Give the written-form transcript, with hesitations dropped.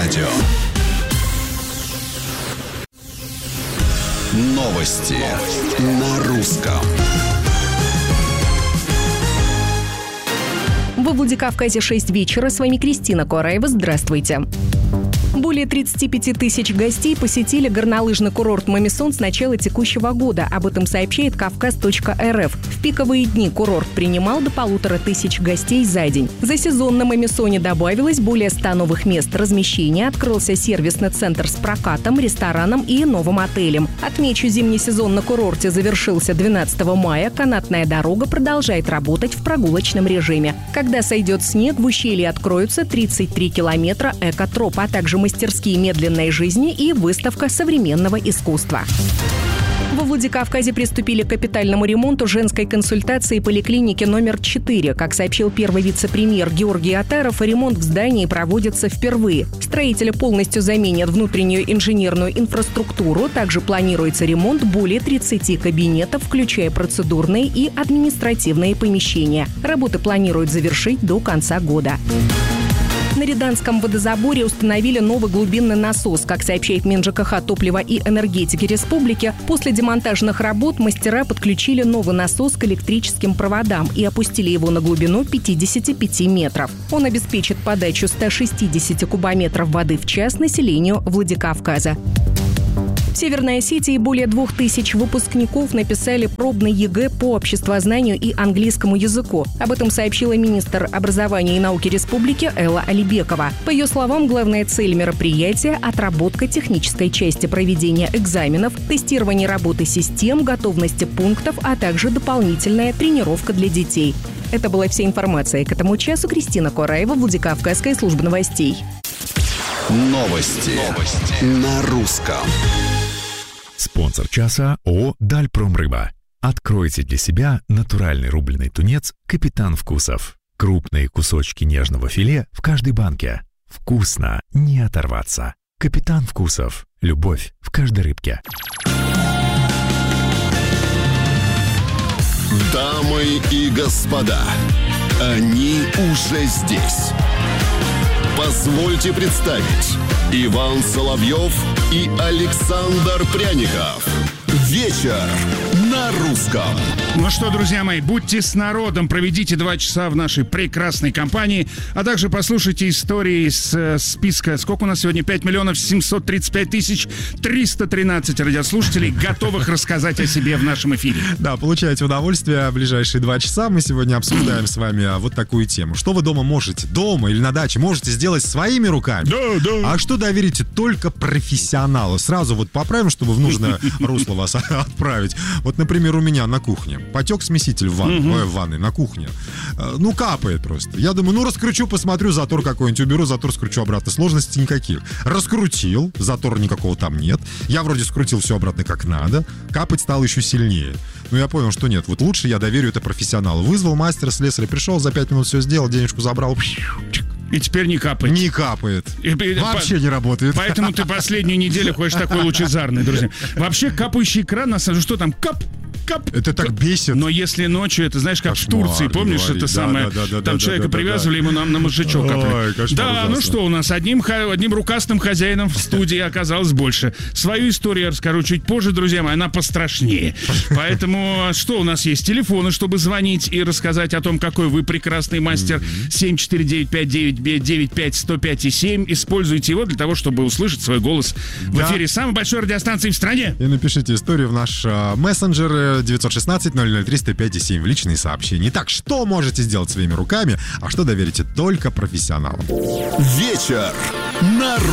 радио. Новости на русском. Во Владикавказе 6 вечера. С вами Кристина Кураева. Здравствуйте. Более 35 тысяч гостей посетили горнолыжный курорт Мамисон с начала текущего года. Об этом сообщает Кавказ.рф. В пиковые дни курорт принимал до 1500 гостей за день. За сезон на Мамисоне добавилось более 100 новых мест размещения. Открылся сервисный центр с прокатом, рестораном и новым отелем. Отмечу, зимний сезон на курорте завершился 12 мая. Канатная дорога продолжает работать в прогулочном режиме. Когда сойдет снег, в ущелье откроются 33 километра экотроп, а также мастерские медленной жизни и выставка современного искусства. Во Владикавказе приступили к капитальному ремонту женской консультации поликлиники номер 4. Как сообщил первый вице-премьер Георгий Атаров, ремонт в здании проводится впервые. Строители полностью заменят внутреннюю инженерную инфраструктуру. Также планируется ремонт более 30 кабинетов, включая процедурные и административные помещения. Работы планируют завершить до конца года. На Рязанском водозаборе установили новый глубинный насос. Как сообщает Минжкх топлива и энергетики республики, после демонтажных работ мастера подключили новый насос к электрическим проводам и опустили его на глубину 55 метров. Он обеспечит подачу 160 кубометров воды в час населению Владикавказа. В Северной Осетии более 2000 выпускников написали пробный ЕГЭ по обществознанию и английскому языку. Об этом сообщила министр образования и науки республики Элла Алибекова. По ее словам, главная цель мероприятия – отработка технической части проведения экзаменов, тестирование работы систем, готовности пунктов, а также дополнительная тренировка для детей. Это была вся информация к этому часу. Кристина Кураева, Владикавказская служба новостей. Новости на русском. Спонсор часа ООО «Дальпромрыба». Откройте для себя натуральный рубленый тунец «Капитан Вкусов». Крупные кусочки нежного филе в каждой банке. Вкусно, не оторваться. «Капитан Вкусов». Любовь в каждой рыбке. Дамы и господа, они уже здесь. Позвольте представить: Иван Соловьев и Александр Пряников. Вечер на русском. Ну что, друзья мои, будьте с народом, проведите 2 часа в нашей прекрасной компании, а также послушайте истории из списка. Сколько у нас сегодня? 5 735 313 радиослушателей, готовых рассказать о себе в нашем эфире. Да, получайте удовольствие. В ближайшие 2 часа мы сегодня обсуждаем с вами вот такую тему. Что вы дома можете, дома или на даче, можете сделать своими руками? Да. А что доверите только профессионалу? Сразу вот поправим, чтобы в нужное русло вас отправить. Вот, например, у меня на кухне потек смеситель в ванной на кухне. Ну, капает просто. Я думаю, раскручу, посмотрю, затор какой-нибудь уберу, затор скручу обратно. Сложностей никаких. Раскрутил, затора никакого там нет. Я вроде скрутил все обратно как надо. Капать стало еще сильнее. Но я понял, что нет. Вот лучше я доверю это профессионалу. Вызвал мастера, слесаря, пришел, за 5 минут все сделал, денежку забрал. И теперь не капает. Не капает. Вообще не работает. Поэтому ты последнюю неделю ходишь такой лучезарный, друзья. Вообще капающий кран, на самом деле, что там? Кап. Это так бесит. Но если ночью, это знаешь, как кошмар, в Турции, помнишь, говорить. Это самое, там человека привязывали, ему на мозжечок капали. Да, ну что у нас, одним рукастым хозяином в студии оказалось больше. Свою историю я расскажу чуть позже, друзья мои, она пострашнее. Поэтому что у нас есть? Телефоны, чтобы звонить и рассказать о том, какой вы прекрасный мастер. 7495995-105,7. Используйте его для того, чтобы услышать свой голос в эфире самой большой радиостанции в стране. И напишите историю в наш мессенджер 916-003-105,7 в личные сообщения. Итак, что можете сделать своими руками, а что доверите только профессионалам? Вечер на